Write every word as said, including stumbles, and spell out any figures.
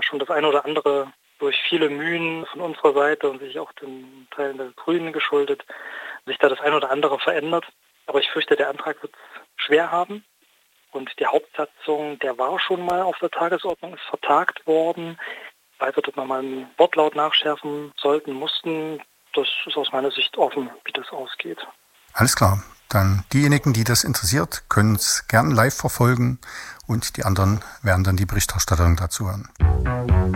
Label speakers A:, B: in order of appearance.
A: schon das eine oder andere durch viele Mühen von unserer Seite und sich auch den Teilen der Grünen geschuldet, sich da das eine oder andere verändert. Aber ich fürchte, der Antrag wird es schwer haben. Und die Hauptsatzung, der war schon mal auf der Tagesordnung, ist vertagt worden, weil wir dort nochmal einen Wortlaut nachschärfen sollten, mussten. Das ist aus meiner Sicht offen, wie das ausgeht.
B: Alles klar. Dann diejenigen, die das interessiert, können es gern live verfolgen und die anderen werden dann die Berichterstattung dazu hören.